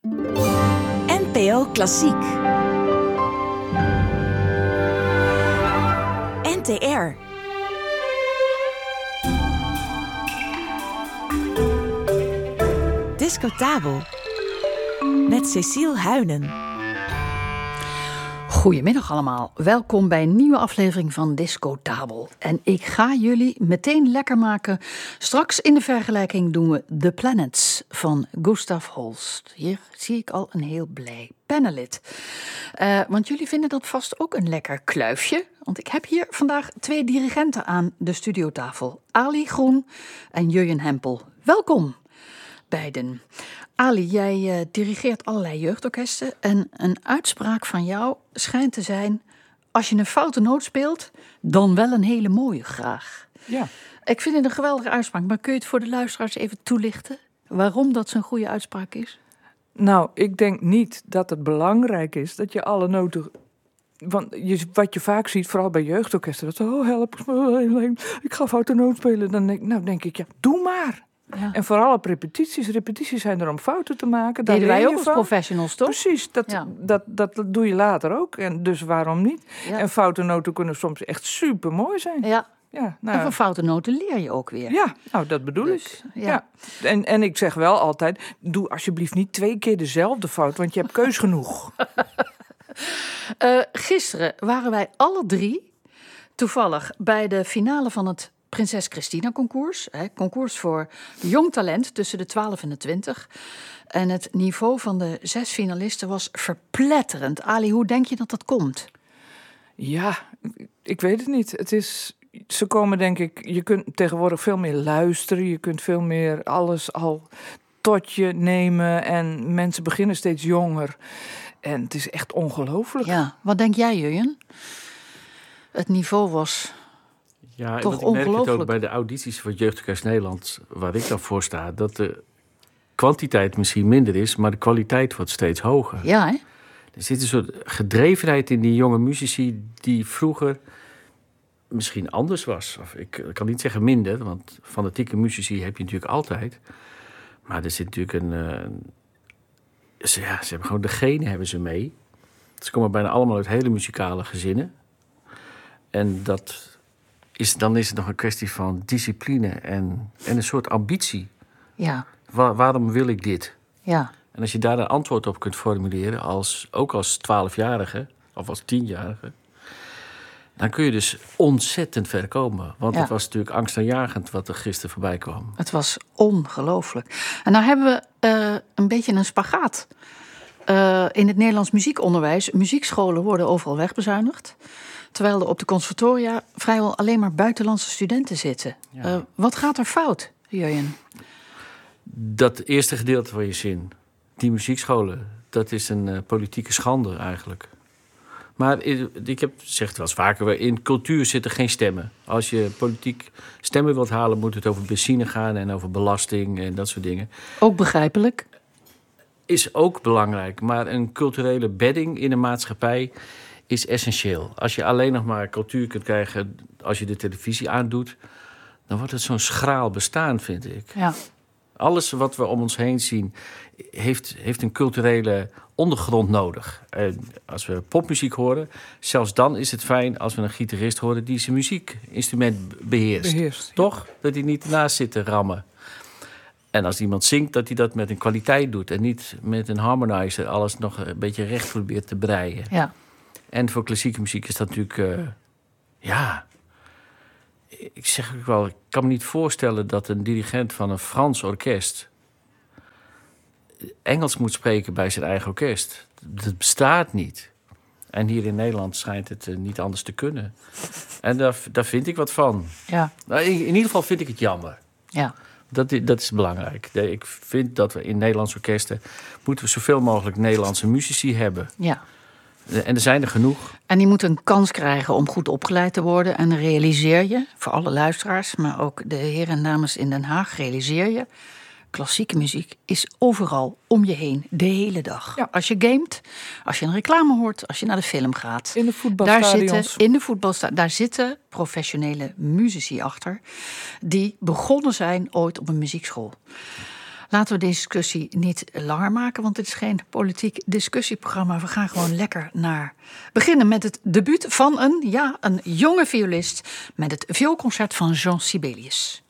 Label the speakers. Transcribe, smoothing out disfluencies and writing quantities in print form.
Speaker 1: NPO Klassiek. NTR. Discotabel. Met Cecile Huynen.
Speaker 2: Goedemiddag allemaal. Welkom bij een nieuwe aflevering van Discotabel. En ik ga jullie meteen lekker maken. Straks in de vergelijking doen we The Planets van Gustav Holst. Hier zie ik al een heel blij panelid. Want jullie vinden dat vast ook een lekker kluifje. Want ik heb hier vandaag 2 dirigenten aan de studiotafel. Ali Groen en Jurjen Hempel. Welkom, beiden. Ali, jij dirigeert allerlei jeugdorkesten en een uitspraak van jou schijnt te zijn: als je een foute noot speelt, dan wel een hele mooie graag.
Speaker 3: Ja.
Speaker 2: Ik vind het een geweldige uitspraak, maar kun je het voor de luisteraars even toelichten? Waarom dat zo'n goede uitspraak is?
Speaker 3: Nou, ik denk niet dat het belangrijk is dat je alle noten... Want wat je vaak ziet, vooral bij jeugdorkesten, dat ze, help, ik ga foute noot spelen. Dan denk ik, ja, doe maar. Ja. En vooral op repetities. Repetities zijn er om fouten te maken. Daar
Speaker 2: deden wij ook
Speaker 3: je
Speaker 2: als
Speaker 3: van.
Speaker 2: Professionals, toch?
Speaker 3: Precies, dat doe je later ook. En dus waarom niet?
Speaker 2: Ja.
Speaker 3: En foute noten kunnen soms echt super mooi zijn.
Speaker 2: Ja.
Speaker 3: Ja,
Speaker 2: En van foute noten leer je ook weer.
Speaker 3: Ja, nou dat bedoel ik.
Speaker 2: Ja.
Speaker 3: En ik zeg wel altijd, doe alsjeblieft niet 2 keer dezelfde fout, want je hebt keus genoeg.
Speaker 2: Gisteren waren wij alle 3 toevallig bij de finale van het Prinses Christina concours. Concours voor jong talent tussen de 12 en de 20. En het niveau van de 6 finalisten was verpletterend. Ali, hoe denk je dat dat komt?
Speaker 3: Ja, ik weet het niet. Ze komen denk ik, je kunt tegenwoordig veel meer luisteren. Je kunt veel meer alles al tot je nemen. En mensen beginnen steeds jonger. En het is echt ongelooflijk.
Speaker 2: Ja, wat denk jij, Jurjen? Het niveau was...
Speaker 4: Ja,
Speaker 2: toch
Speaker 4: want ik merk het ook
Speaker 2: ongelooflijk.
Speaker 4: bij de audities van Jeugdorkest Nederland, waar ik dan voor sta, dat de kwantiteit misschien minder is, maar de kwaliteit wordt steeds hoger.
Speaker 2: Ja, hè?
Speaker 4: Er zit een soort gedrevenheid in die jonge muzici die vroeger misschien anders was. Of ik kan niet zeggen minder, want fanatieke muzici heb je natuurlijk altijd. Maar er zit natuurlijk ze hebben gewoon de genen hebben ze mee. Ze komen bijna allemaal uit hele muzikale gezinnen. En dan is het nog een kwestie van discipline en een soort ambitie.
Speaker 2: Ja.
Speaker 4: Waarom wil ik dit?
Speaker 2: Ja.
Speaker 4: En als je daar een antwoord op kunt formuleren, ook als 12-jarige of als 10-jarige... dan kun je dus ontzettend ver komen. Want het was natuurlijk angstaanjagend wat er gisteren voorbij kwam.
Speaker 2: Het was ongelooflijk. En nou hebben we een beetje een spagaat. In het Nederlands muziekonderwijs. Muziekscholen worden overal wegbezuinigd. Terwijl er op de conservatoria vrijwel alleen maar buitenlandse studenten zitten.
Speaker 4: Ja.
Speaker 2: Wat gaat er fout, Jurjen?
Speaker 4: Dat eerste gedeelte van je zin, die muziekscholen, dat is een politieke schande eigenlijk. Maar ik heb gezegd wel eens vaker, in cultuur zitten geen stemmen. Als je politiek stemmen wilt halen, moet het over benzine gaan en over belasting en dat soort dingen.
Speaker 2: Ook begrijpelijk.
Speaker 4: Is ook belangrijk, maar een culturele bedding in een maatschappij is essentieel. Als je alleen nog maar cultuur kunt krijgen als je de televisie aandoet, dan wordt het zo'n schraal bestaan, vind ik.
Speaker 2: Ja.
Speaker 4: Alles wat we om ons heen zien heeft een culturele ondergrond nodig. Als we popmuziek horen, zelfs dan is het fijn als we een gitarist horen die zijn muziekinstrument beheerst. Toch? Dat hij niet ernaast zit te rammen. En als iemand zingt, dat hij dat met een kwaliteit doet en niet met een harmonizer alles nog een beetje recht probeert te breien.
Speaker 2: Ja.
Speaker 4: En voor klassieke muziek is dat natuurlijk... Ik zeg ook wel, ik kan me niet voorstellen dat een dirigent van een Frans orkest Engels moet spreken bij zijn eigen orkest. Dat bestaat niet. En hier in Nederland schijnt het niet anders te kunnen. En daar vind ik wat van.
Speaker 2: Ja.
Speaker 4: Nou, in ieder geval vind ik het jammer.
Speaker 2: Ja.
Speaker 4: Dat is belangrijk. Ik vind dat we in Nederlandse orkesten moeten we zoveel mogelijk Nederlandse muzici hebben.
Speaker 2: Ja.
Speaker 4: En er zijn er genoeg.
Speaker 2: En die moeten een kans krijgen om goed opgeleid te worden. En realiseer je, voor alle luisteraars, maar ook de heren en dames in Den Haag, realiseer je, klassieke muziek is overal om je heen, de hele dag.
Speaker 3: Ja.
Speaker 2: Als je gamet, als je een reclame hoort, als je naar de film gaat.
Speaker 3: In de voetbalstadions.
Speaker 2: Daar zitten professionele muzici achter, die begonnen zijn ooit op een muziekschool. Laten we deze discussie niet langer maken, want dit is geen politiek discussieprogramma. We gaan gewoon lekker beginnen met het debuut van een jonge violist met het vioolconcert van Jean Sibelius.